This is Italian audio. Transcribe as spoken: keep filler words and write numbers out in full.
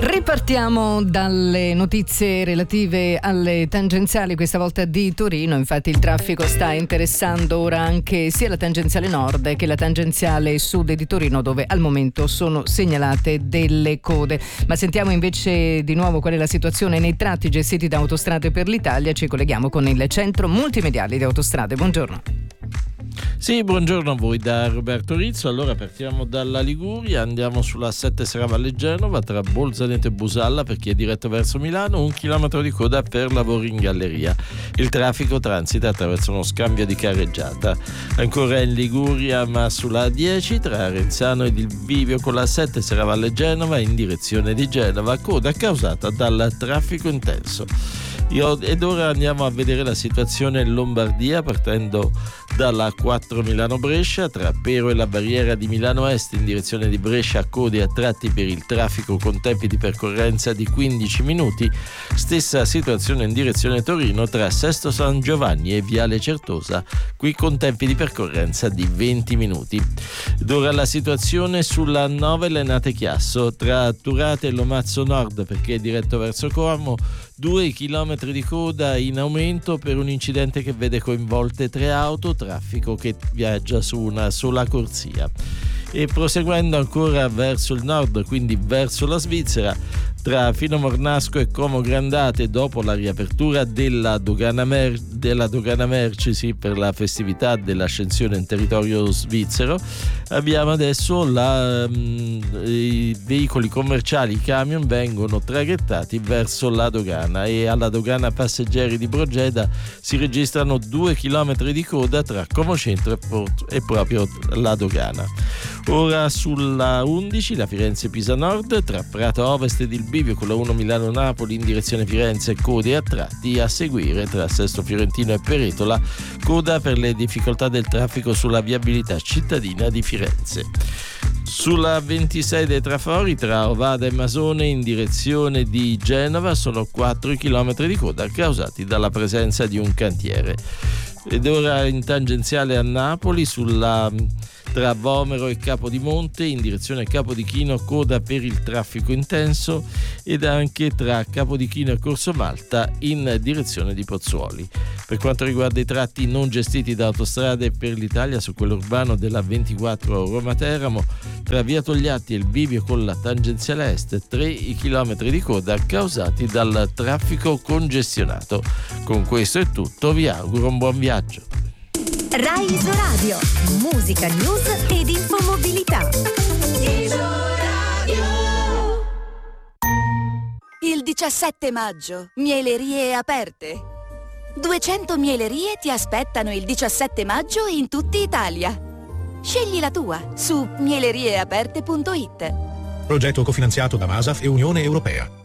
Ripartiamo dalle notizie relative alle tangenziali, questa volta di Torino. Infatti il traffico sta interessando ora anche sia la tangenziale nord che la tangenziale sud di Torino, dove al momento sono segnalate delle code. Ma sentiamo invece di nuovo qual è la situazione nei tratti gestiti da Autostrade per l'Italia. Ci colleghiamo con il centro multimediale di Autostrade. Buongiorno. Sì, buongiorno a voi da Roberto Rizzo. Allora partiamo dalla Liguria, andiamo sulla sette Serravalle Genova tra Bolzaneto e Busalla per chi è diretto verso Milano, un chilometro di coda per lavori in galleria. Il traffico transita attraverso uno scambio di carreggiata. Ancora in Liguria, ma sulla A dieci tra Renzano ed il bivio con la sette Serravalle Genova in direzione di Genova, coda causata dal traffico intenso. Io, ed ora andiamo a vedere la situazione in Lombardia partendo dalla quattro Milano-Brescia tra Pero e la barriera di Milano Est in direzione di Brescia, code a tratti per il traffico con tempi di percorrenza di quindici minuti. Stessa situazione in direzione Torino tra Sesto San Giovanni e Viale Certosa, qui con tempi di percorrenza di venti minuti. Ed ora la situazione sulla nove Lenate Chiasso tra Turate e Lomazzo Nord perché è diretto verso Como, due chilometri di coda in aumento per un incidente che vede coinvolte tre auto, traffico che viaggia su una sola corsia. E proseguendo ancora verso il nord, quindi verso la Svizzera, tra Fino Mornasco e Como Grandate, dopo la riapertura della dogana, mer- della dogana merci sì, per la festività dell'ascensione in territorio svizzero, abbiamo adesso la, um, i veicoli commerciali, i camion vengono traghettati verso la dogana e alla dogana passeggeri di Brogeda si registrano due chilometri di coda tra Como Centro e, Porto, e proprio la dogana. Ora sulla undici la Firenze-Pisa Nord tra Prato Ovest ed il bivio con la uno Milano-Napoli in direzione Firenze, code a tratti a seguire tra Sesto Fiorentino e Peretola, coda per le difficoltà del traffico sulla viabilità cittadina di Firenze. Sulla ventisei dei Trafori tra Ovada e Masone in direzione di Genova sono quattro chilometri di coda causati dalla presenza di un cantiere. Ed ora in tangenziale a Napoli sulla tra Vomero e Capodimonte in direzione Capodichino, coda per il traffico intenso, ed anche tra Capodichino e Corso Malta in direzione di Pozzuoli. Per quanto riguarda i tratti non gestiti da Autostrade per l'Italia, su quello urbano della ventiquattro Roma-Teramo tra Via Togliatti e il bivio con la tangenziale est, tre chilometri di coda causati dal traffico congestionato. Con questo è tutto, vi auguro un buon viaggio. Rai Isoradio, musica, news ed infomobilità. Isoradio. Il diciassette maggio, mielerie aperte. duecento mielerie ti aspettano il diciassette maggio in tutta Italia. Scegli la tua su mielerieaperte punto it. Progetto cofinanziato da Masaf e Unione Europea.